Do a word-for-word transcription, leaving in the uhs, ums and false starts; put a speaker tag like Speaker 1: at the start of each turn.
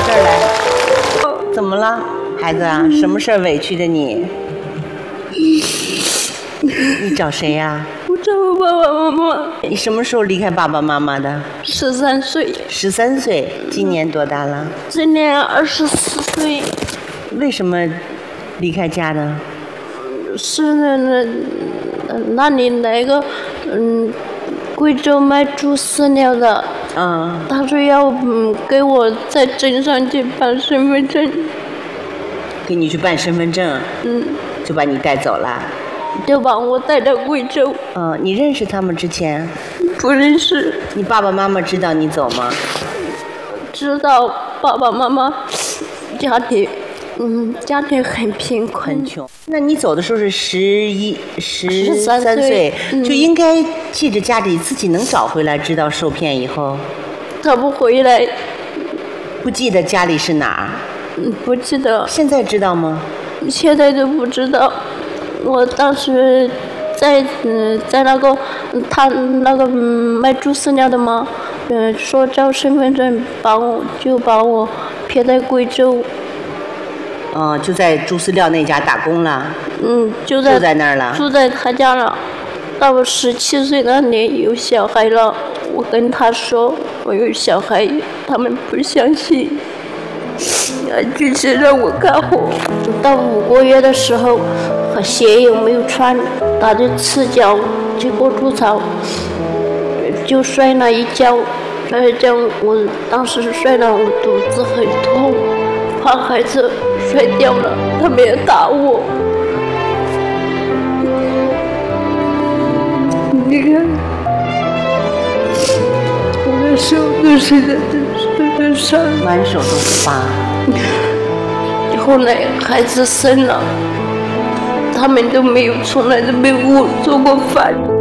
Speaker 1: 这儿来。怎么了，孩子啊？什么事儿委屈着你？你找谁呀？
Speaker 2: 我找我爸爸妈妈。
Speaker 1: 你什么时候离开爸爸妈妈的？
Speaker 2: 十三岁。十
Speaker 1: 三岁，今年多大了？
Speaker 2: 今年二十四岁。
Speaker 1: 为什么离开家呢？
Speaker 2: 是那那那里来个嗯，贵州卖猪饲料的。
Speaker 1: 嗯。
Speaker 2: 他说要嗯给我在镇上去办身份证。
Speaker 1: 给你去办身份证。
Speaker 2: 嗯。
Speaker 1: 就把你带走了。
Speaker 2: 就把我带到贵州。
Speaker 1: 嗯，你认识他们之前？
Speaker 2: 不认识。
Speaker 1: 你爸爸妈妈知道你走吗？
Speaker 2: 知道，爸爸妈妈家庭，嗯，家庭很贫困，
Speaker 1: 很穷。那你走的时候是十一、十三岁，
Speaker 2: 嗯、
Speaker 1: 就应该记着家里自己能找回来。知道受骗以后，
Speaker 2: 他不回来，
Speaker 1: 不记得家里是哪儿？
Speaker 2: 嗯，不记得。
Speaker 1: 现在知道吗？
Speaker 2: 现在都不知道。我当时在嗯，在那个他那个、嗯、卖猪饲料的嘛，嗯，说交身份证，把我就把我撇在贵州。
Speaker 1: 哦，就在猪饲料那家打工了。
Speaker 2: 嗯，就在
Speaker 1: 住在那儿了。
Speaker 2: 住在他家了。到我十七岁那年有小孩了，我跟他说我有小孩，他们不相信，继续让我干活。到五个月的时候，鞋也没有穿，打着赤脚去过猪场，就摔了一跤，摔了一跤，我当时摔了，我肚子很痛，怕孩子摔掉了，他们也打我。你看，我的手都是在这身上，
Speaker 1: 满手都是疤。
Speaker 2: 后来孩子生了，他们都没有，从来都没有给我做过饭。